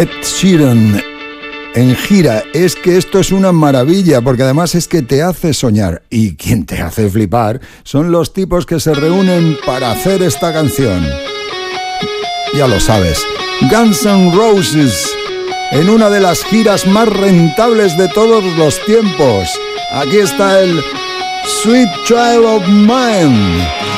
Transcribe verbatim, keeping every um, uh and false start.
Ed Sheeran en gira. Es que esto es una maravilla, porque además es que te hace soñar. Y quien te hace flipar son los tipos que se reúnen para hacer esta canción. Ya lo sabes, Guns N' Roses en una de las giras más rentables de todos los tiempos. Aquí está el Sweet Child of Mine.